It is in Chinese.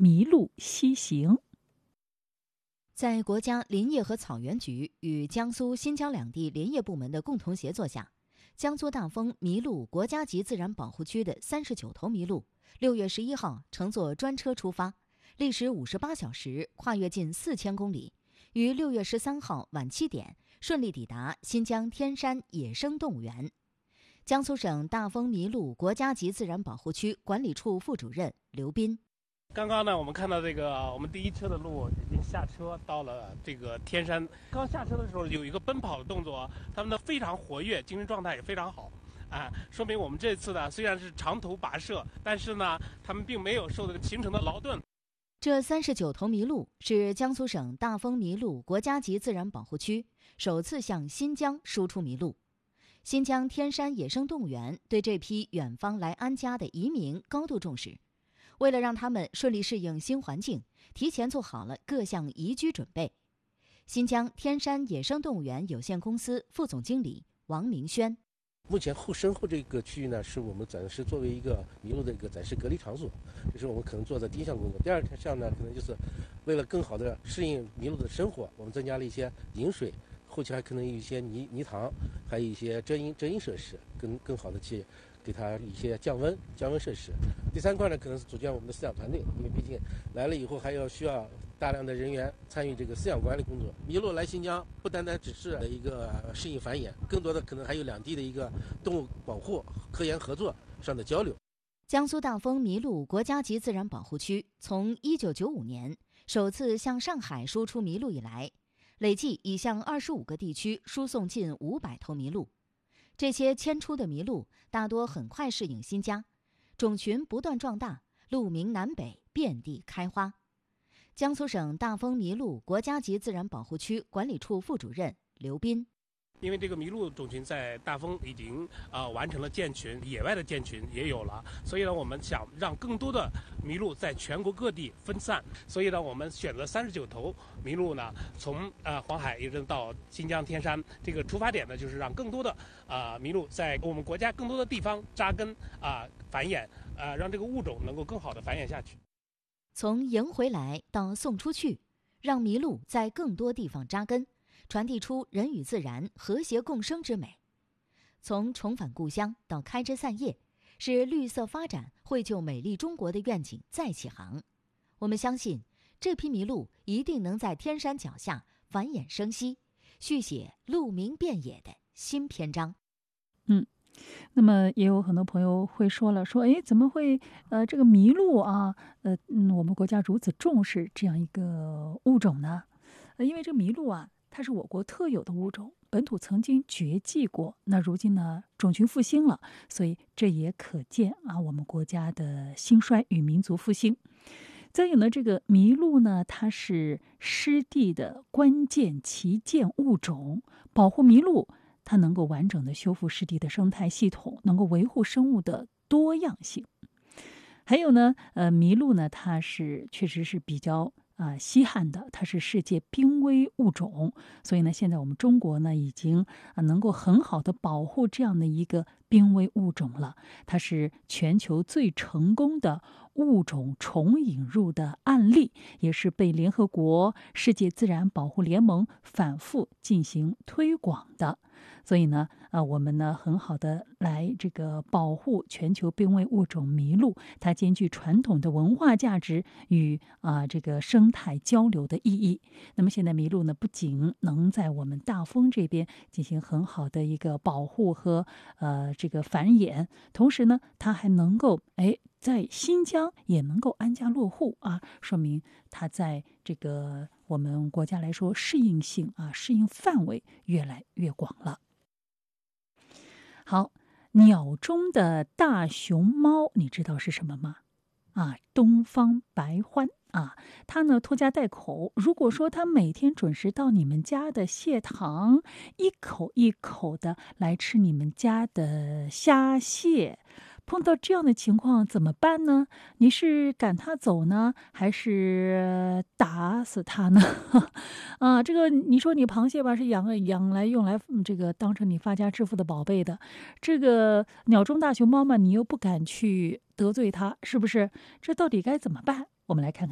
麋鹿西行。 在国家林业和草原局与江苏、新疆两地林业部门的共同协作下，江苏大丰麋鹿国家级自然保护区的39头麋鹿6月11号乘坐专车出发，历时58小时，跨越近4000公里，于6月13号晚7点顺利抵达新疆天山野生动物园。江苏省大丰麋鹿国家级自然保护区管理处副主任刘斌。 刚刚呢，我们看到我们第一车的鹿已经下车到了这个天山。刚下车的时候有一个奔跑的动作，他们的非常活跃，精神状态也非常好，说明我们这次呢虽然是长途跋涉，但是呢他们并没有受这个行程的劳顿。 这39头麋鹿是江苏省大丰麋鹿国家级自然保护区首次向新疆输出麋鹿。新疆天山野生动物园对这批远方来安家的移民高度重视。为了让他们顺利适应新环境，提前做好了各项宜居准备。新疆天山野生动物园有限公司副总经理王明轩： 目前身后这个区域呢，是我们暂时作为一个麋鹿的一个暂时隔离场所，这是我们可能做的第一项工作。第二项呢，可能就是为了更好的适应麋鹿的生活，我们增加了一些饮水，后期还可能有一些泥塘，还有一些遮阴设施，更好的去给它一些降温设施。第三块呢，可能是组建我们的饲养团队，因为毕竟来了以后还需要大量的人员参与这个饲养管理工作。麋鹿来新疆不单单只是一个适应繁衍，更多的可能还有两地的一个动物保护、科研合作上的交流。 江苏大丰麋鹿国家级自然保护区从1995年首次向上海输出麋鹿以来，累计已向25个地区输送近500头麋鹿。这些迁出的麋鹿大多很快适应新家，种群不断壮大，鹿鸣南北，遍地开花。江苏省大丰麋鹿国家级自然保护区管理处副主任刘斌： 因为这个麋鹿种群在大丰已经完成了建群，野外的建群也有了，所以呢，我们想让更多的麋鹿在全国各地分散，所以呢，我们选择39头麋鹿呢，从黄海一直到新疆天山，这个出发点呢，就是让更多的麋鹿在我们国家更多的地方扎根繁衍，让这个物种能够更好的繁衍下去。 从迎回来到送出去，让麋鹿在更多地方扎根，传递出人与自然和谐共生之美。从重返故乡到开枝散叶，是绿色发展绘就美丽中国的愿景再起航。我们相信，这批麋鹿一定能在天山脚下繁衍生息，续写鹿鸣遍野的新篇章。 那么也有很多朋友会说了，怎么会这个麋鹿我们国家如此重视这样一个物种呢？因为这麋鹿它是我国特有的物种，本土曾经绝迹过，那如今呢种群复兴了，所以这也可见我们国家的兴衰与民族复兴。再有呢，这个麋鹿呢，它是湿地的关键旗舰物种，保护麋鹿，它能够完整的修复湿地的生态系统，能够维护生物的多样性。还有呢，麋鹿呢，它确实是比较稀罕的，它是世界濒危物种，所以呢，现在我们中国呢已经能够很好的保护这样的一个濒危物种了。它是全球最成功的物种重引入的案例，也是被联合国世界自然保护联盟反复进行推广的。所以呢，我们呢很好的来这个保护全球濒危物种麋鹿，它兼具传统的文化价值与这个生态交流的意义。那么现在麋鹿呢，不仅能在我们大丰这边进行很好的一个保护和这个繁衍，同时呢，它还能够在新疆也能够安家落户说明它在这个我们国家来说适应性适应范围越来越广了。好，鸟中的大熊猫，你知道是什么吗？东方白欢它呢拖家带口，如果说它每天准时到你们家的蟹塘，一口一口的来吃你们家的虾蟹，碰到这样的情况怎么办呢？你是赶它走呢，还是打死它呢？这个你说你螃蟹吧，是养来用来这个当成你发家致富的宝贝的，这个鸟中大熊猫嘛，你又不敢去得罪它，是不是？这到底该怎么办？我们来看看。